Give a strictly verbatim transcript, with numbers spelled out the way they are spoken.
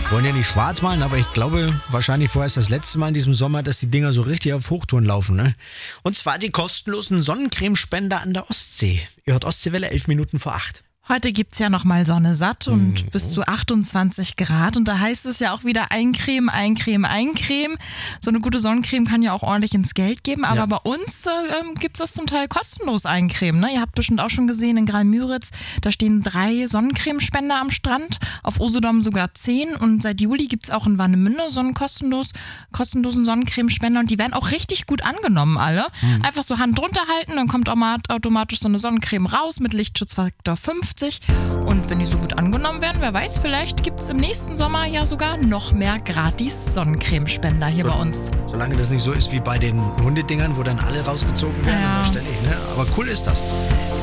Wollen ja nicht schwarz malen, aber ich glaube, wahrscheinlich vorher ist das letzte Mal in diesem Sommer, dass die Dinger so richtig auf Hochtouren laufen. Ne? Und zwar die kostenlosen Sonnencremespender an der Ostsee. Ihr hört Ostseewelle, elf Minuten vor acht. Heute gibt's ja nochmal Sonne satt und mhm. bis zu achtundzwanzig Grad. Und da heißt es ja auch wieder eincremen, eincremen, eincremen. So eine gute Sonnencreme kann ja auch ordentlich ins Geld geben. Aber ja. bei uns äh, gibt's das zum Teil kostenlos eincremen. Ne? Ihr habt bestimmt auch schon gesehen in Graal-Müritz, da stehen drei Sonnencremespender am Strand. Auf Usedom sogar zehn. Und seit Juli gibt's auch in Warnemünde so einen kostenlos, kostenlosen Sonnencremespender. Und die werden auch richtig gut angenommen alle. Mhm. Einfach so Hand drunter halten, dann kommt automatisch so eine Sonnencreme raus mit Lichtschutzfaktor fünfzig. Und wenn die so gut angenommen werden, wer weiß, vielleicht gibt es im nächsten Sommer ja sogar noch mehr gratis Sonnencremespender hier so, bei uns. Solange das nicht so ist wie bei den Hundedingern, wo dann alle rausgezogen werden, ja. ständig, ne? Aber cool ist das.